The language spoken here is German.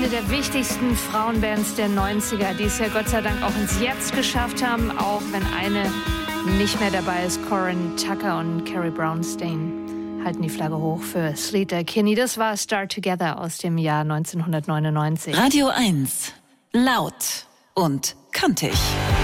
eine der wichtigsten Frauenbands der 90er, die es ja Gott sei Dank auch ins Jetzt geschafft haben, auch wenn eine nicht mehr dabei ist. Corin Tucker und Carrie Brownstein halten die Flagge hoch für Sleater Kinney. Das war Start Together aus dem Jahr 1999. Radio 1. Laut und kantig.